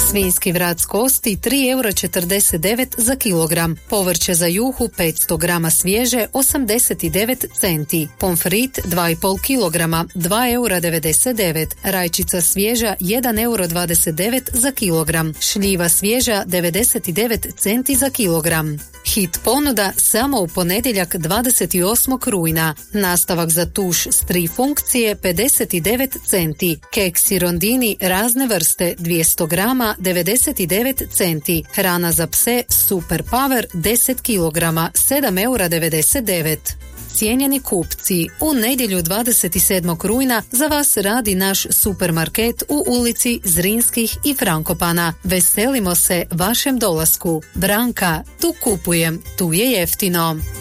Svinjski vrat s kosti 3,49 € za kilogram. Povrće za juhu 500 grama svježe 89 centi. Pomfrit 2,5 kilograma 2,99 €. Rajčica svježa 1,29 € za kilogram. Šljiva svježa 99 centi za kilogram. Hit ponuda samo u ponedjeljak 28. rujna. Nastavak za tuš s 3 funkcije 59 centi. Keksi rondini razne vrste 200 grama 99 centi. Hrana za pse Super Power 10 kilograma 7,99 €. Cijenjeni kupci, u nedjelju 27. rujna za vas radi naš supermarket u ulici Zrinskih i Frankopana. Veselimo se vašem dolasku. Branka, tu kupujem, tu je jeftino.